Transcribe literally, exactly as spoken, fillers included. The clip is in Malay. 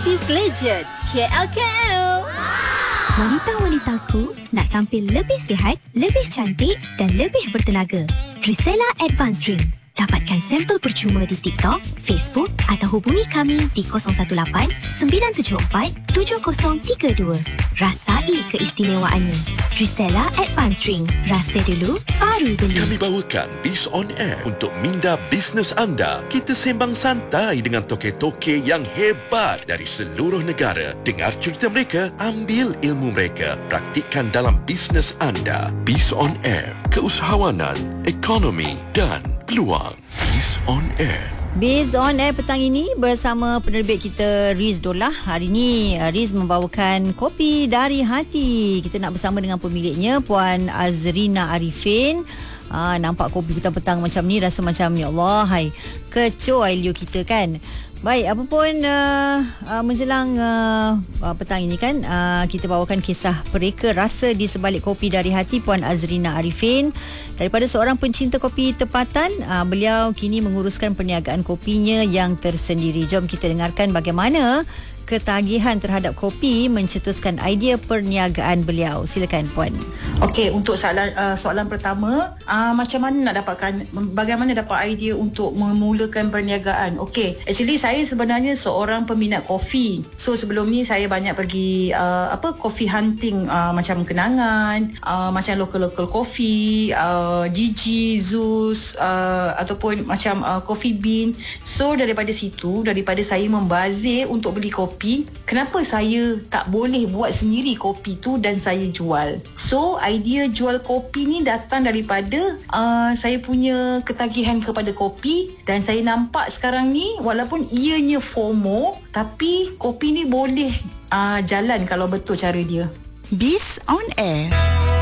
Artis Legend K L K L. Wanita-wanitaku nak tampil lebih sihat, lebih cantik dan lebih bertenaga. Trisela Advanced Drink. Dapatkan sampel percuma di TikTok, Facebook atau hubungi kami di kosong satu lapan sembilan tujuh empat tujuh kosong tiga dua. Rasai keistimewaannya. Trisela Advanced Drink. Rasa dulu, baru beli. Kami bawakan Biz On Air untuk minda bisnes anda. Kita sembang santai dengan toke-toke yang hebat dari seluruh negara. Dengar cerita mereka, ambil ilmu mereka, praktikkan dalam bisnes anda. Biz On Air. Keusahawanan, ekonomi dan peluang. Biz On Air. Biz On Air petang ini bersama penerbit kita Riz Dolah. Hari ini Riz membawakan kopi dari hati. Kita nak bersama dengan pemiliknya Puan Azrina Arifin. Ah, nampak kopi petang-petang macam ni rasa macam ya Allah, hai kecoh ailio kita kan. Baik, apa pun uh, uh, menjelang uh, uh, petang ini kan uh, kita bawakan kisah pereka rasa di sebalik kopi dari hati Puan Azrina Arifin. Daripada seorang pencinta kopi tempatan, uh, beliau kini menguruskan perniagaan kopinya yang tersendiri. Jom kita dengarkan bagaimana ketagihan terhadap kopi mencetuskan idea perniagaan beliau. Silakan Puan. Okey, untuk soalan uh, soalan pertama, uh, macam mana nak dapatkan, bagaimana dapat idea untuk memulakan perniagaan? Okey, actually saya sebenarnya seorang peminat kopi. So sebelum ni saya banyak pergi uh, apa coffee hunting, uh, macam Kenangan, uh, macam local-local coffee, uh, Gigi, Zeus, uh, ataupun macam uh, Coffee Bean. So daripada situ, daripada saya membazir untuk beli kopi, kenapa saya tak boleh buat sendiri kopi tu dan saya jual? So idea jual kopi ni datang daripada uh, saya punya ketagihan kepada kopi, dan saya nampak sekarang ni walaupun ianya FOMO, tapi kopi ni boleh uh, jalan kalau betul cara dia. Biz On Air.